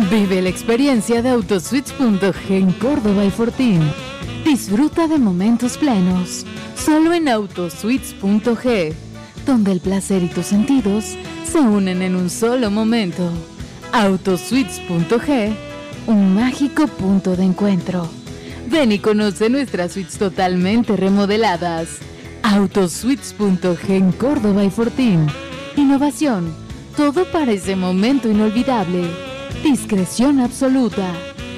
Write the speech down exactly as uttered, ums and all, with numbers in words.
Vive la experiencia de Autosuites punto ge en Córdoba y Fortín. Disfruta de momentos plenos, solo en Autosuites punto ge, donde el placer y tus sentidos se unen en un solo momento. Autosuites punto ge, un mágico punto de encuentro. Ven y conoce nuestras suites totalmente remodeladas. Autosuites punto ge en Córdoba y Fortín. Innovación, todo para ese momento inolvidable. Discreción absoluta.